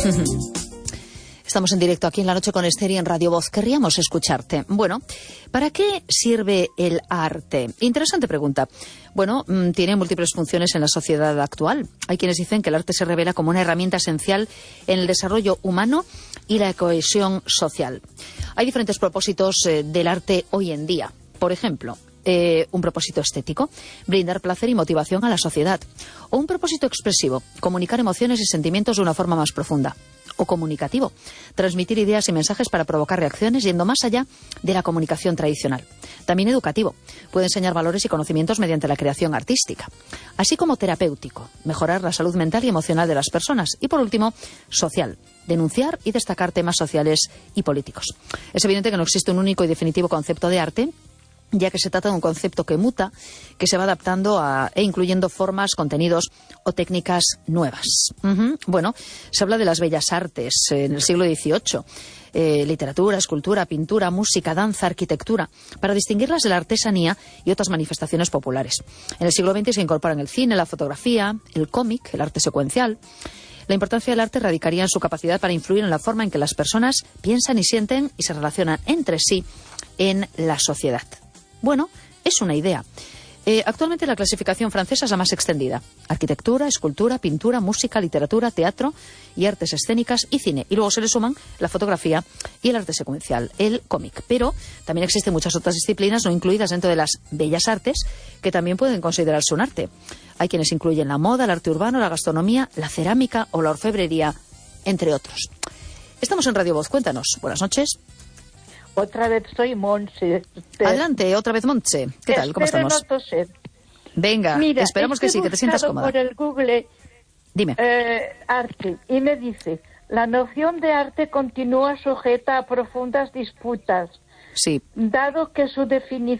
Estamos en directo aquí en La Noche con Esther y en Radio Voz. Querríamos escucharte. Bueno, ¿para qué sirve el arte? Interesante pregunta. Bueno, tiene múltiples funciones en la sociedad actual. Hay quienes dicen que el arte se revela como una herramienta esencial en el desarrollo humano y la cohesión social. Hay diferentes propósitos del arte hoy en día. Por ejemplo, un propósito estético, brindar placer y motivación a la sociedad. O un propósito expresivo, comunicar emociones y sentimientos de una forma más profunda. O comunicativo, transmitir ideas y mensajes para provocar reacciones yendo más allá de la comunicación tradicional. También educativo, puede enseñar valores y conocimientos mediante la creación artística. Así como terapéutico, mejorar la salud mental y emocional de las personas. Y por último, social, denunciar y destacar temas sociales y políticos. Es evidente que no existe un único y definitivo concepto de arte, ya que se trata de un concepto que muta, que se va adaptando e incluyendo formas, contenidos o técnicas nuevas. Bueno, se habla de las bellas artes en el siglo XVIII, literatura, escultura, pintura, música, danza, arquitectura, para distinguirlas de la artesanía y otras manifestaciones populares. En el siglo XX se incorporan el cine, la fotografía, el cómic, el arte secuencial. La importancia del arte radicaría en su capacidad para influir en la forma en que las personas piensan y sienten y se relacionan entre sí en la sociedad. Bueno, es una idea. Actualmente la clasificación francesa es la más extendida. Arquitectura, escultura, pintura, música, literatura, teatro y artes escénicas y cine. Y luego se le suman la fotografía y el arte secuencial, el cómic. Pero también existen muchas otras disciplinas no incluidas dentro de las bellas artes que también pueden considerarse un arte. Hay quienes incluyen la moda, el arte urbano, la gastronomía, la cerámica o la orfebrería, entre otros. Estamos en Radio Voz. Cuéntanos. Buenas noches. Otra vez soy Montse. Adelante, otra vez Montse. ¿Qué tal? ¿Cómo estamos? No toser. Venga, mira, esperamos que sí, que te sientas cómoda. Por el Google, dime. Arte, y me dice, la noción de arte continúa sujeta a profundas disputas. Sí. Dado que su definición